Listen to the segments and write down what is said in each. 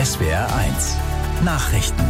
SWR1 Nachrichten.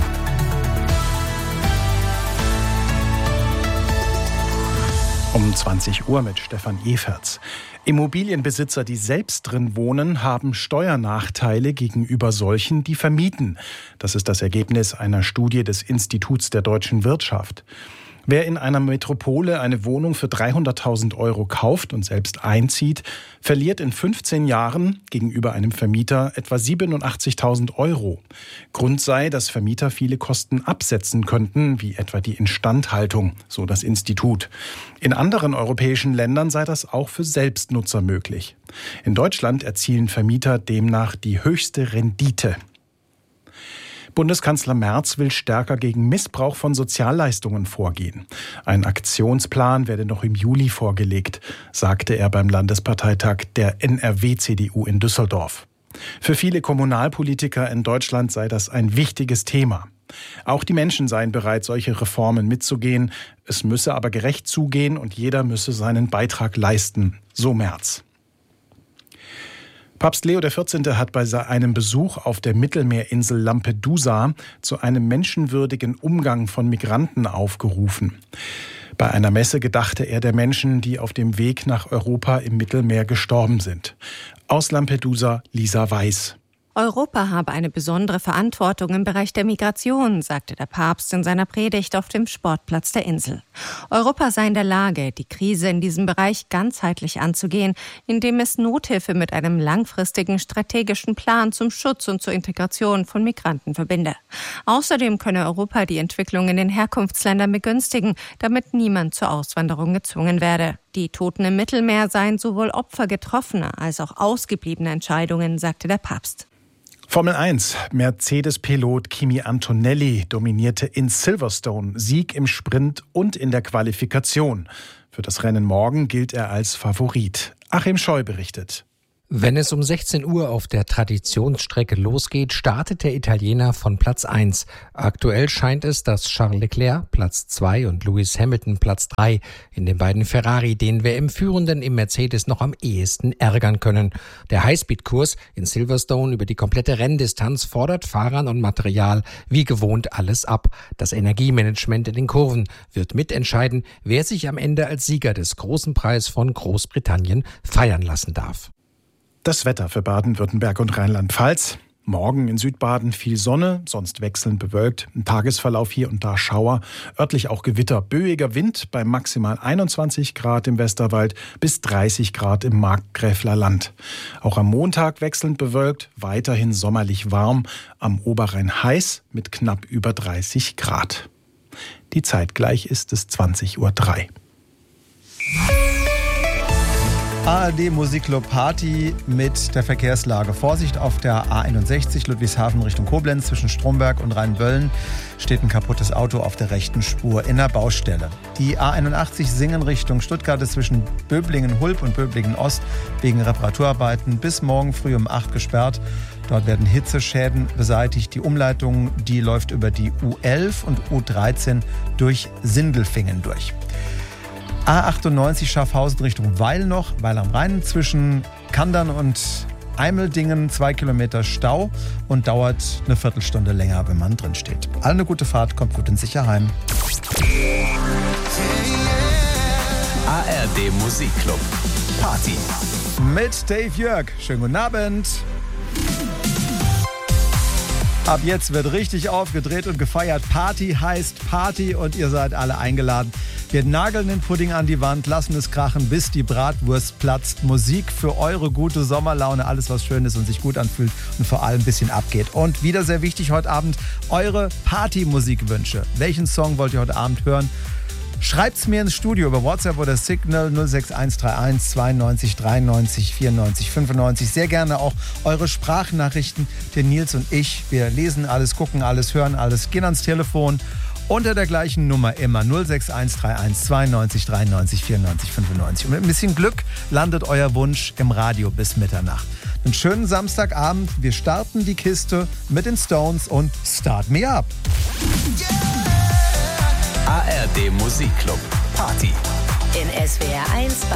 Um 20 Uhr mit Stefan Eferts. Immobilienbesitzer, die selbst drin wohnen, haben Steuernachteile gegenüber solchen, die vermieten. Das ist das Ergebnis einer Studie des Instituts der deutschen Wirtschaft. Wer in einer Metropole eine Wohnung für 300.000 Euro kauft und selbst einzieht, verliert in 15 Jahren gegenüber einem Vermieter etwa 87.000 Euro. Grund sei, dass Vermieter viele Kosten absetzen könnten, wie etwa die Instandhaltung, so das Institut. In anderen europäischen Ländern sei das auch für Selbstnutzer möglich. In Deutschland erzielen Vermieter demnach die höchste Rendite. Bundeskanzler Merz will stärker gegen Missbrauch von Sozialleistungen vorgehen. Ein Aktionsplan werde noch im Juli vorgelegt, sagte er beim Landesparteitag der NRW-CDU in Düsseldorf. Für viele Kommunalpolitiker in Deutschland sei das ein wichtiges Thema. Auch die Menschen seien bereit, solche Reformen mitzugehen. Es müsse aber gerecht zugehen und jeder müsse seinen Beitrag leisten, so Merz. Papst Leo XIV. Hat bei einem Besuch auf der Mittelmeerinsel Lampedusa zu einem menschenwürdigen Umgang von Migranten aufgerufen. Bei einer Messe gedachte er der Menschen, die auf dem Weg nach Europa im Mittelmeer gestorben sind. Aus Lampedusa Lisa Weiß. Europa habe eine besondere Verantwortung im Bereich der Migration, sagte der Papst in seiner Predigt auf dem Sportplatz der Insel. Europa sei in der Lage, die Krise in diesem Bereich ganzheitlich anzugehen, indem es Nothilfe mit einem langfristigen strategischen Plan zum Schutz und zur Integration von Migranten verbinde. Außerdem könne Europa die Entwicklung in den Herkunftsländern begünstigen, damit niemand zur Auswanderung gezwungen werde. Die Toten im Mittelmeer seien sowohl Opfer getroffener als auch ausgebliebener Entscheidungen, sagte der Papst. Formel 1. Mercedes-Pilot Kimi Antonelli dominierte in Silverstone, Sieg im Sprint und in der Qualifikation. Für das Rennen morgen gilt er als Favorit. Achim Scheu berichtet. Wenn es um 16 Uhr auf der Traditionsstrecke losgeht, startet der Italiener von Platz 1. Aktuell scheint es, dass Charles Leclerc Platz 2 und Lewis Hamilton Platz 3 in den beiden Ferrari den WM-Führenden im Mercedes noch am ehesten ärgern können. Der Highspeed-Kurs in Silverstone über die komplette Renndistanz fordert Fahrern und Material wie gewohnt alles ab. Das Energiemanagement in den Kurven wird mitentscheiden, wer sich am Ende als Sieger des Großen Preis von Großbritannien feiern lassen darf. Das Wetter für Baden-Württemberg und Rheinland-Pfalz. Morgen in Südbaden viel Sonne, sonst wechselnd bewölkt. Im Tagesverlauf hier und da Schauer, örtlich auch Gewitter. Böiger Wind bei maximal 21 Grad im Westerwald bis 30 Grad im Markgräfler Land. Auch am Montag wechselnd bewölkt, weiterhin sommerlich warm. Am Oberrhein heiß mit knapp über 30 Grad. Die Zeit gleich ist es 20:03 Uhr. ARD Musikclub Party mit der Verkehrslage. Vorsicht auf der A61 Ludwigshafen Richtung Koblenz zwischen Stromberg und Rheinböllen steht ein kaputtes Auto auf der rechten Spur in der Baustelle. Die A81 Singen Richtung Stuttgart ist zwischen Böblingen-Hulb und Böblingen-Ost wegen Reparaturarbeiten bis morgen früh um 8 gesperrt. Dort werden Hitzeschäden beseitigt. Die Umleitung, die läuft über die U11 und U13 durch Sindelfingen durch. A98 Schaffhausen Richtung Weil noch, Weil am Rhein zwischen Kandern und Eimeldingen 2 Kilometer Stau und dauert eine Viertelstunde länger, wenn man drin steht. Alle eine gute Fahrt, kommt gut in sicher heim. ARD Musikclub Party Mit Dave Jörg. Schönen guten Abend. Ab jetzt wird richtig aufgedreht und gefeiert. Party heißt Party und ihr seid alle eingeladen. Wir nageln den Pudding an die Wand, lassen es krachen, bis die Bratwurst platzt. Musik für eure gute Sommerlaune, alles was schön ist und sich gut anfühlt und vor allem ein bisschen abgeht. Und wieder sehr wichtig heute Abend, eure Partymusikwünsche. Welchen Song wollt ihr heute Abend hören? Schreibt's mir ins Studio über WhatsApp oder Signal 06131 92 93 94 95. Sehr gerne auch eure Sprachnachrichten. Der Nils und ich, wir lesen alles, gucken alles, hören alles, gehen ans Telefon. Unter der gleichen Nummer immer 06131 92 93 94 95. Und mit ein bisschen Glück landet euer Wunsch im Radio bis Mitternacht. Einen schönen Samstagabend. Wir starten die Kiste mit den Stones und Start Me Up. ARD Musikclub Party in SWR1